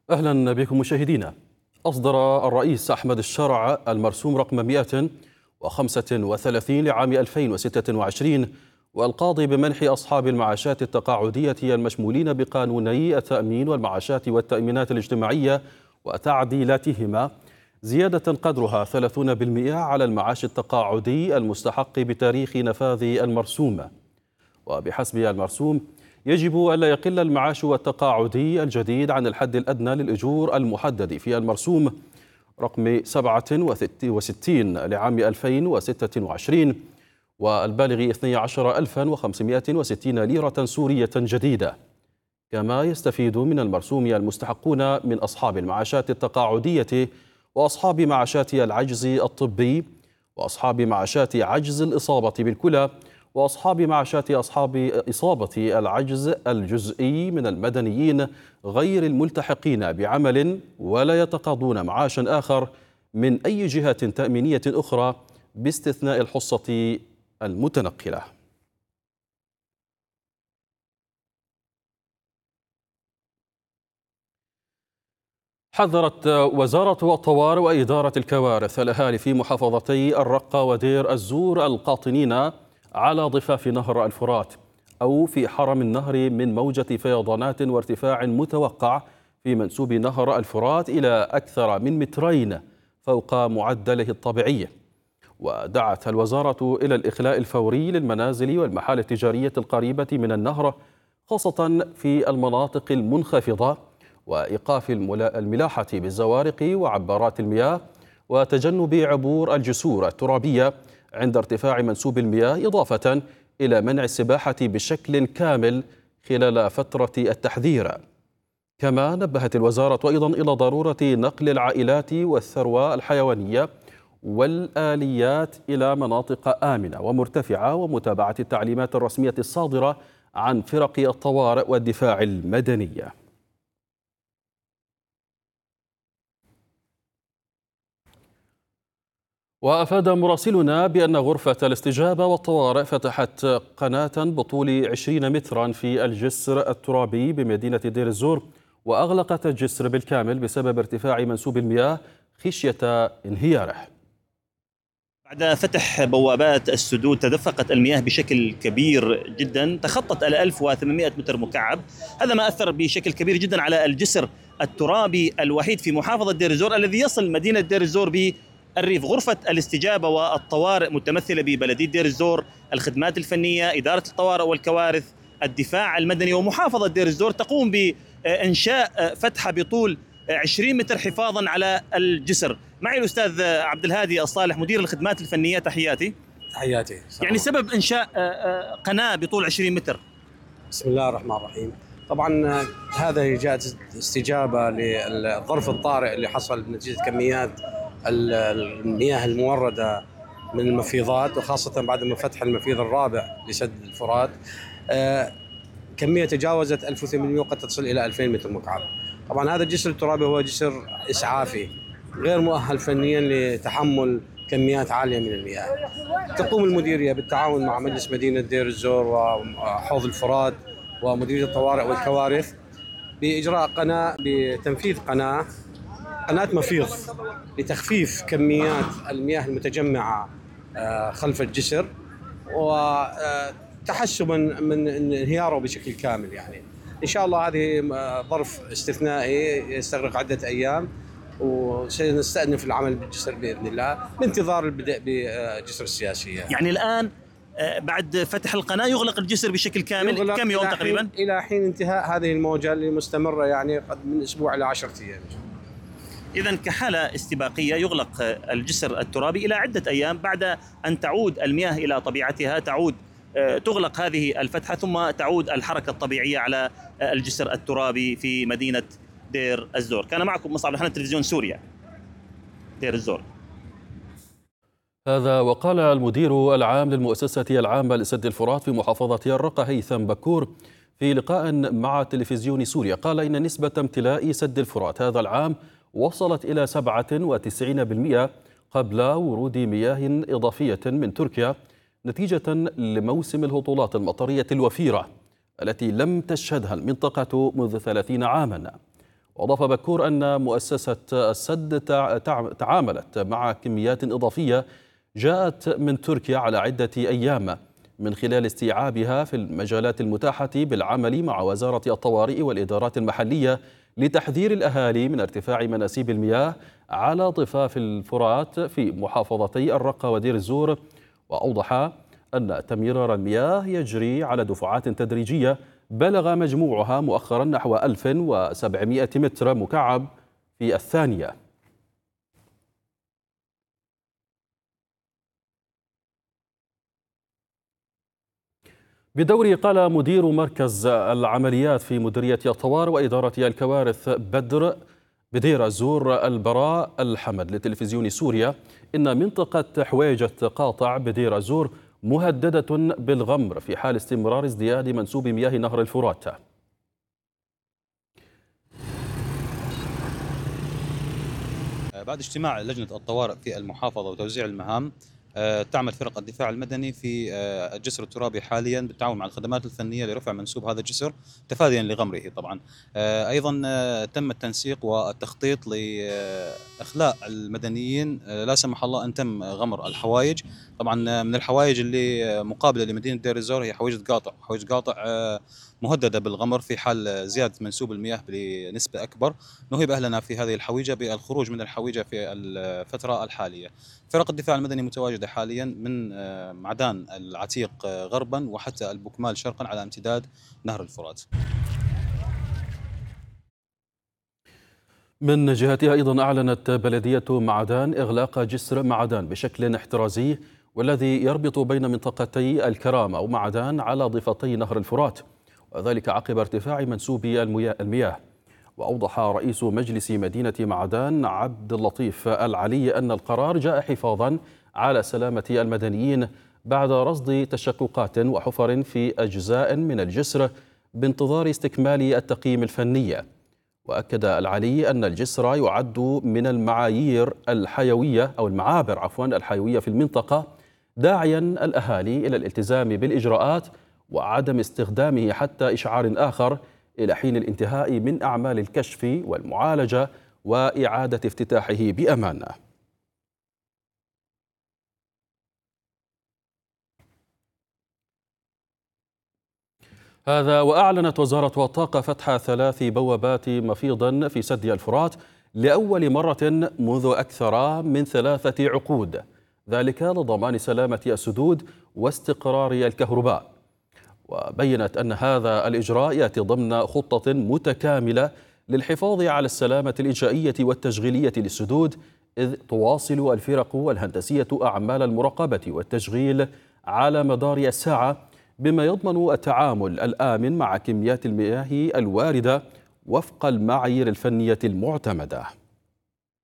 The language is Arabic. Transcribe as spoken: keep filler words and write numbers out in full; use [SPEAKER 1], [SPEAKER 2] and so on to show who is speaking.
[SPEAKER 1] أهلا بكم مشاهدينا. أصدر الرئيس أحمد الشرع المرسوم رقم مئة وخمسة وثلاثين لعام ألفين وستة وعشرين، والقاضي بمنح أصحاب المعاشات التقاعدية المشمولين بقانوني التأمين والمعاشات والتأمينات الاجتماعية وتعديلاتهما زيادة قدرها ثلاثين بالمئة على المعاش التقاعدي المستحق بتاريخ نفاذ المرسوم. وبحسب المرسوم يجب ألا يقل المعاش التقاعدي الجديد عن الحد الأدنى للأجور المحدد في المرسوم رقم سبعة وستين لعام ألفين وستة وعشرين، والبالغ اثني عشر ألفا وخمسمئة وستين ليرة سورية جديدة. كما يستفيد من المرسوم المستحقون من أصحاب المعاشات التقاعدية وأصحاب معاشات العجز الطبي وأصحاب معاشات عجز الإصابة بالكلى وأصحاب معاشات أصحاب إصابة العجز الجزئي من المدنيين غير الملتحقين بعمل ولا يتقاضون معاشا آخر من أي جهة تأمينية أخرى باستثناء الحصة المتنقلة. حذرت وزارة الطوارئ وإدارة الكوارث الأهالي في محافظتي الرقة ودير الزور القاطنين على ضفاف نهر الفرات أو في حرم النهر من موجة فيضانات وارتفاع متوقع في منسوب نهر الفرات إلى أكثر من مترين فوق معدله الطبيعي. ودعت الوزارة إلى الإخلاء الفوري للمنازل والمحال التجارية القريبة من النهر خاصة في المناطق المنخفضة، وإيقاف الملاحة بالزوارق وعبارات المياه، وتجنب عبور الجسور الترابية عند ارتفاع منسوب المياه، إضافة إلى منع السباحة بشكل كامل خلال فترة التحذير. كما نبهت الوزارة أيضا إلى ضرورة نقل العائلات والثروة الحيوانية والآليات إلى مناطق آمنة ومرتفعة، ومتابعة التعليمات الرسمية الصادرة عن فرق الطوارئ والدفاع المدني. وأفاد مراسلنا بأن غرفة الاستجابة والطوارئ فتحت قناة بطول عشرين مترا في الجسر الترابي بمدينة دير الزور، وأغلقت الجسر بالكامل بسبب ارتفاع منسوب المياه خشية انهياره.
[SPEAKER 2] بعد فتح بوابات السدود تدفقت المياه بشكل كبير جدا، تخطت ال ألف وثمانمئة متر مكعب. هذا ما أثر بشكل كبير جدا على الجسر الترابي الوحيد في محافظة دير الزور الذي يصل مدينة دير الزور بالريف. غرفة الاستجابة والطوارئ متمثلة ببلدية دير الزور، الخدمات الفنية، إدارة الطوارئ والكوارث، الدفاع المدني ومحافظة دير الزور تقوم بإنشاء فتحة بطول عشرين متر حفاظا على الجسر. معي الأستاذ عبد الهادي الصالح مدير الخدمات الفنية. تحياتي.
[SPEAKER 3] تحياتي.
[SPEAKER 2] يعني سبب إنشاء قناة بطول عشرين متر.
[SPEAKER 3] بسم الله الرحمن الرحيم. طبعا هذا جاءت استجابة للظرف الطارئ اللي حصل نتيجة كميات المياه الموردة من المفيضات، وخاصة بعد ما فتح المفيض الرابع لسد الفرات كمية تجاوزت ألف وثمانمئة وقد تصل إلى ألفين متر مكعب. طبعا هذا الجسر الترابي هو جسر إسعافي غير مؤهل فنيا لتحمل كميات عالية من المياه. تقوم المديرية بالتعاون مع مجلس مدينة دير الزور وحوض الفرات ومديرية الطوارئ والكوارث بإجراء قناة بتنفيذ قناة قناة مفيض لتخفيف كميات المياه المتجمعة خلف الجسر وتحسبا من انهياره بشكل كامل. يعني إن شاء الله هذه ظرف استثنائي يستغرق عدة أيام، وسنستأنف العمل بالجسر بإذن الله بانتظار البدء بالجسر السياسية.
[SPEAKER 2] يعني الآن بعد فتح القناة يغلق الجسر بشكل كامل كم يوم تقريبا؟
[SPEAKER 3] إلى حين انتهاء هذه الموجة اللي مستمرة يعني قد من أسبوع إلى عشرة أيام.
[SPEAKER 2] إذن كحالة استباقية يغلق الجسر الترابي إلى عدة أيام بعد أن تعود المياه إلى طبيعتها، تعود تغلق هذه الفتحة ثم تعود الحركة الطبيعية على الجسر الترابي في مدينة دير الزور. كان معكم مصعب الحنان، تلفزيون سوريا، دير الزور.
[SPEAKER 1] هذا وقال المدير العام للمؤسسة العامة لسد الفرات في محافظة الرقة هيثم بكور في لقاء مع تلفزيون سوريا، قال إن نسبة امتلاء سد الفرات هذا العام وصلت إلى سبعة وتسعين بالمئة قبل ورود مياه إضافية من تركيا نتيجة لموسم الهطولات المطرية الوفيرة التي لم تشهدها المنطقة منذ ثلاثين عاما. وأضاف بكور أن مؤسسة السد تعاملت مع كميات إضافية جاءت من تركيا على عدة أيام من خلال استيعابها في المجالات المتاحة بالعمل مع وزارة الطوارئ والإدارات المحلية لتحذير الأهالي من ارتفاع مناسيب المياه على ضفاف الفرات في محافظتي الرقة ودير الزور. وأوضح أن تمرير المياه يجري على دفعات تدريجية بلغ مجموعها مؤخرا نحو ألف وسبعمائة متر مكعب في الثانية. بدوري قال مدير مركز العمليات في مديرية الطوارئ وإدارة الكوارث بدر بدير الزور البراء الحمد لتلفزيون سوريا إن منطقة حويجة قاطع بدير الزور مهددة بالغمر في حال استمرار ازدياد منسوب مياه نهر الفرات.
[SPEAKER 4] بعد اجتماع لجنة الطوارئ في المحافظة وتوزيع المهام، تعمل فرق الدفاع المدني في الجسر الترابي حاليا بالتعاون مع الخدمات الفنية لرفع منسوب هذا الجسر تفاديا لغمره. طبعا أيضا تم التنسيق والتخطيط لإخلاء المدنيين لا سمح الله أن تم غمر الحوايج. طبعا من الحوايج اللي مقابلة لمدينة دير الزور هي حويجة قاطع. حويجة قاطع مهددة بالغمر في حال زيادة منسوب المياه بنسبة أكبر. نهب أهلنا في هذه الحويجة بالخروج من الحويجة في الفترة الحالية. فرق الدفاع المدني متواجدة حاليا من معدان العتيق غربا وحتى البكمال شرقا على امتداد نهر الفرات.
[SPEAKER 1] من جهتها أيضا أعلنت بلدية معدان إغلاق جسر معدان بشكل احترازي والذي يربط بين منطقتي الكرامة ومعدان على ضفتي نهر الفرات، وذلك عقب ارتفاع منسوب المياه. وأوضح رئيس مجلس مدينة معدان عبد اللطيف العلي أن القرار جاء حفاظا على سلامة المدنيين بعد رصد تشققات وحفر في أجزاء من الجسر بانتظار استكمال التقييم الفني. وأكد العلي أن الجسر يعد من المعايير الحيوية أو المعابر عفوا الحيوية في المنطقة، داعيا الأهالي إلى الالتزام بالإجراءات وعدم استخدامه حتى إشعار آخر إلى حين الانتهاء من أعمال الكشف والمعالجة وإعادة افتتاحه بأمان. هذا وأعلنت وزارة الطاقة فتح ثلاث بوابات مفيض في سد الفرات لأول مرة منذ أكثر من ثلاثة عقود، ذلك لضمان سلامة السدود واستقرار الكهرباء. وبينت أن هذا الإجراء يأتي ضمن خطة متكاملة للحفاظ على السلامة الإنشائية والتشغيلية للسدود، إذ تواصل الفرق الهندسية أعمال المراقبة والتشغيل على مدار الساعة بما يضمن التعامل الآمن مع كميات المياه الواردة وفق المعايير الفنية المعتمدة.